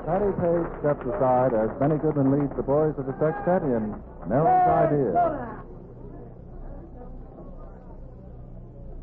Patty Page steps aside as Benny Goodman leads the boys of the sextet in Nell's Idea.